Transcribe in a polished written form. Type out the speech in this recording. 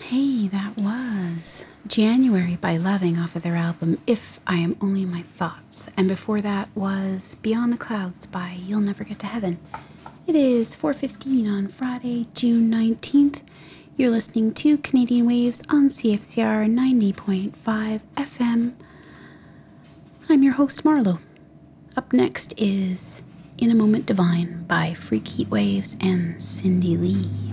Hey, that was January by Loving off of their album If I Am Only My Thoughts. And before that was Beyond the Clouds by You'll Never Get to Heaven. It is 4:15 on Friday, June 19th. You're listening to Canadian Waves on CFCR 90.5 FM. I'm your host, Marlo. Up next is In a Moment Divine by Freak Heat Waves and Cindy Lee.